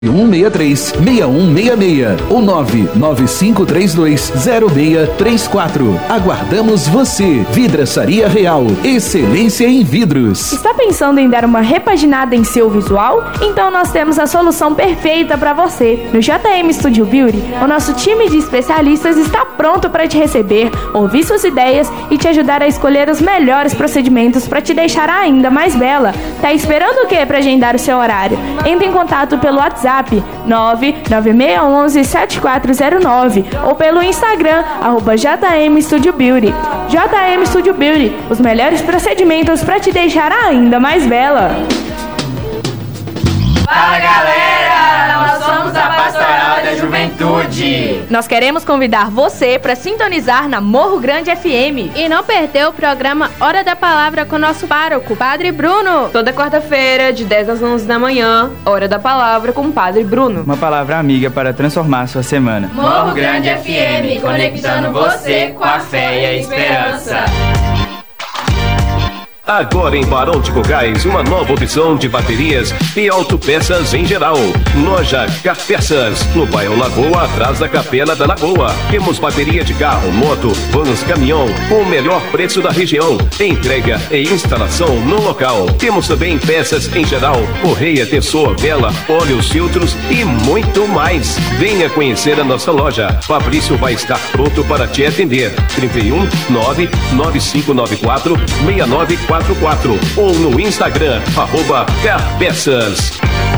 163-6166 ou 995320634. Aguardamos você. Vidraçaria Real, excelência em vidros. Está pensando em dar uma repaginada em seu visual? Então nós temos a solução perfeita para você. No JM Studio Beauty, o nosso time de especialistas está pronto para te receber, ouvir suas ideias e te ajudar a escolher os melhores procedimentos para te deixar ainda mais bela. Tá esperando o que para agendar o seu horário? Entre em contato pelo WhatsApp 99611-7409 ou pelo Instagram @JM Studio Beauty. JM Studio Beauty, os melhores procedimentos para te deixar ainda mais bela. Fala galera, nós somos a Pastoral da Juventude. Nós queremos convidar você para sintonizar na Morro Grande FM e não perder o programa Hora da Palavra com nosso pároco, Padre Bruno. Toda quarta-feira, de 10 às 11 da manhã, Hora da Palavra com o Padre Bruno. Uma palavra amiga para transformar sua semana. Morro Grande FM, conectando você com a fé e a esperança. Agora em Barão de Cocais, uma nova opção de baterias e autopeças em geral. Loja Carpeças, no bairro Lagoa, atrás da Capela da Lagoa. Temos bateria de carro, moto, vans, caminhão, com o melhor preço da região. Entrega e instalação no local. Temos também peças em geral, correia, tensor, vela, óleos, filtros e muito mais. Venha conhecer a nossa loja. Fabrício vai estar pronto para te atender. 31 99594 6944 ou no Instagram @Carpeças.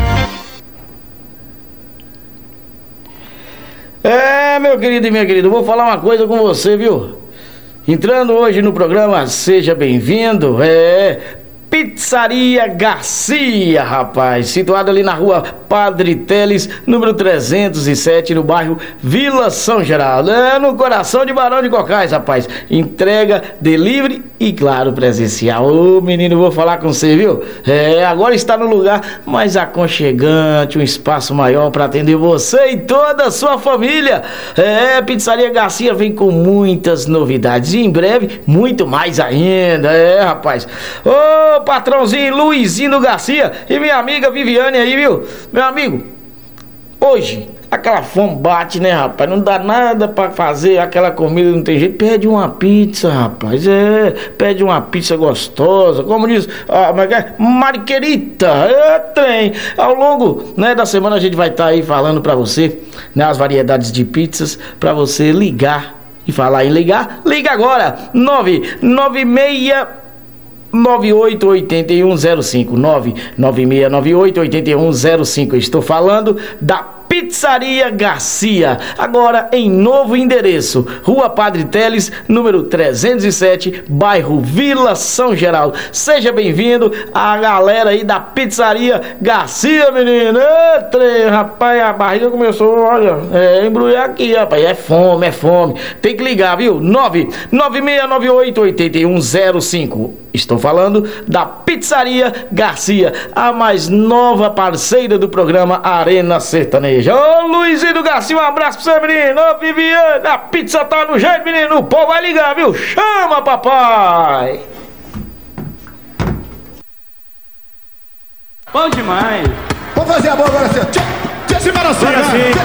Meu querido e minha querida, eu vou falar uma coisa com você, viu? Entrando hoje no programa, seja bem-vindo. Pizzaria Garcia, rapaz, situada ali na rua Padre Teles, número 307, no bairro Vila São Geraldo, no coração de Barão de Cocais, rapaz. Entrega, delivery e, claro, presencial. Ô, menino, vou falar com você, viu? Agora está no lugar mais aconchegante, um espaço maior para atender você e toda a sua família. Pizzaria Garcia vem com muitas novidades e em breve, muito mais ainda, rapaz. Ô, patrãozinho Luizinho Garcia e minha amiga Viviane aí, viu? Meu amigo, hoje aquela fome bate, né, rapaz? Não dá nada pra fazer aquela comida, não tem jeito. Pede uma pizza, rapaz. Pede uma pizza gostosa. Como diz Mariquerita, tem. Ao longo, né, da semana a gente vai estar aí falando pra você, né, as variedades de pizzas pra você ligar. E falar em ligar, liga agora. 998-8105 99698-8105. Estou falando da Pizzaria Garcia, agora em novo endereço, Rua Padre Teles, número 307, bairro Vila São Geraldo. Seja bem-vindo a galera aí da Pizzaria Garcia, menino. Rapaz, a barriga começou, olha, embrulhar aqui, rapaz. É fome. Tem que ligar, viu? 99698-8105. Estou falando da Pizzaria Garcia, a mais nova parceira do programa Arena Sertaneja. Ô, Luizinho Garcia, um abraço pra você, menino. Ô, Viviane, a pizza tá no jeito, menino. O povo vai ligar, viu? Chama, papai. Bom demais. Vamos fazer a boa agora, assim. Tchau, sim.